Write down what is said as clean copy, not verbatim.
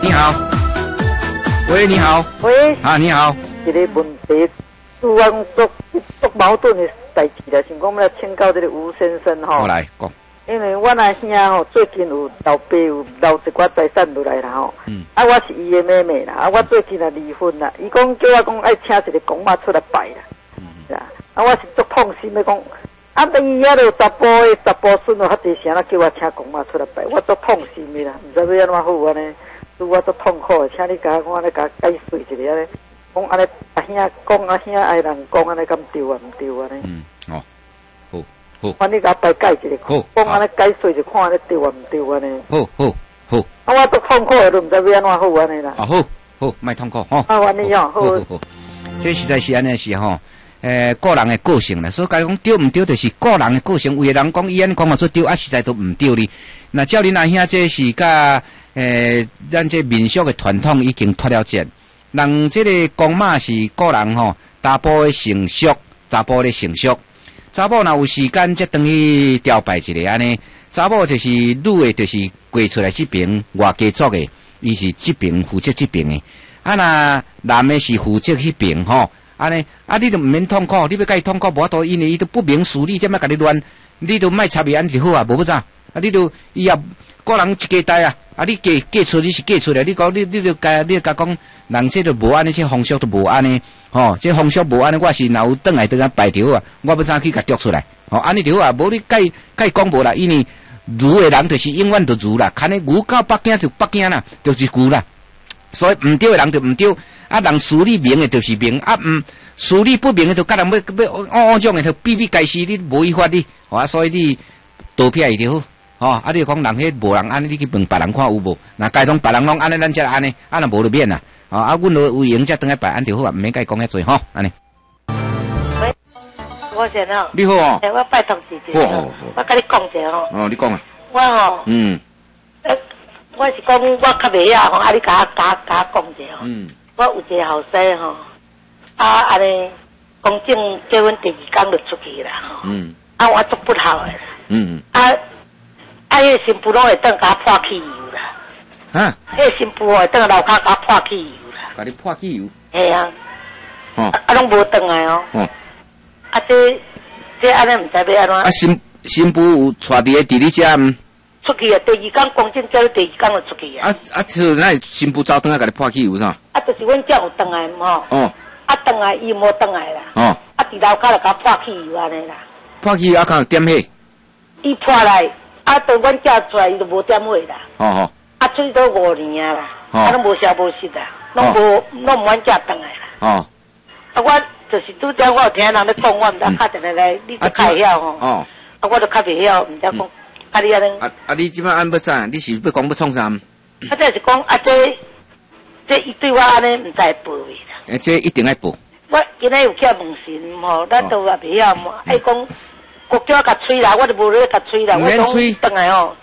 你好，喂，你好， 喂， 啊，你好， 一个问题，主要足矛盾的代志啦，想讲我们来请教这个吴先生吼。 我来讲。 因为我阿兄吼最近有老爸有留一寡财产落来啦吼。啊，我是伊的妹妹啦，啊，我最近也离婚啦，伊讲叫我讲爱请一个公妈出来拜啦。啊，我是足痛心的讲，啊，伊遐有查甫孙哦，较济声啦，叫我请公妈出来拜，我足痛心的啦，毋知要安怎好安尼，拄我足痛苦的，请你甲我安尼甲解释一下安尼，讲安尼阿兄讲阿兄爱人讲安尼敢对啊？毋对安尼？ 哦，好， 我你甲大解一下，讲安尼解释就看安尼对啊？毋对安尼？ 好， 啊，我足痛苦的，都毋知要安怎好安尼啦。 啊好，莫痛苦吼。 啊，安尼哦，好。 这实在是安尼是吼。个人的个性啦，所以讲对唔对，就是个人的个性。有的人讲伊安尼讲话做对，啊实在都唔对哩。那照恁阿兄这是甲咱这民俗的传统已经脱了节。人这个公妈是个人吼，查甫的成熟，查甫的成熟。查某若有时间，则等于调拜一个安尼。查某就是女的，就是过出来这边外家族的，伊是这边负责这边的。啊，那男的是负责迄边吼。安尼，啊，你都唔免痛苦，你要甲伊痛苦，无法度，因为伊都不明事理，怎么甲你乱？你都莫插伊安就好啊，无不咋？啊，你都伊也个人一家代啊，啊，你嫁出你是嫁出来，你讲你就甲讲，人这都无安尼，这风俗都无安尼，吼，这风俗无安尼，我是若有转来拜着啊，我要怎去甲捉出来？吼，安尼就好啊，无你甲伊讲无啦，因为儒的人就是永远都儒啦，看你牛到北京就北京啦，就是牛啦，所以唔对的人就唔对。啊，人事理明的就是明，啊，事理不明的就甲人要种的就比该死，你无依法你，啊，所以你多撇伊就好，吼，啊，你讲人迄无人安尼，你去问别人看有无？那该当别人拢安尼，咱则安尼，啊，若无就免啦，啊，阮就有闲则等下拜安就好啊，毋免甲伊讲遐多吼，安尼。 喂，我先哦。 你好哦。 我拜托姐姐。我甲你讲者吼。 哦，你讲啊。 我吼。我是讲我较袂晓吼，啊，你甲讲者吼。我有一个后生吼，啊，安尼公证结婚第二天就出去啦吼。啊，我足不好诶啦。迄新妇拢会当甲破汽油啦。 哈？ 迄新妇会当楼骹甲破汽油啦。 甲你破汽油？ 系啊。啊，拢无当来哦。啊，这安尼毋知要安怎。 啊，新妇有带伫个伫你遮毋？ 出去啊！第二天公证交，第二天就出去啊！ 就那新妇走转来甲你破汽油啥？ 啊，就是阮遮有转来嘛吼。啊，转来伊无转来啦。啊，伫楼骹就甲破汽油安尼啦。破汽油啊，敢有点火？ 伊破来，啊，到阮遮出来伊就无点火啦。啊，出去都5年啊啦。啊，拢无消无息啦，拢无阮遮转来啦。啊，我就是拄则我有听人咧讲，我毋知敲电话来，你就较晓吼。啊，我就较袂晓，毋知讲。啊，你安尼？ 你即摆安要怎？你是要讲要创啥？ 啊，这是讲啊，这伊对我安尼毋知报未啦。 这一定爱报。 我今仔有去问神吼，咱都也袂晓嘛。爱讲国叫我甲吹啦，我就无咧甲吹啦。 免吹。 等来吼，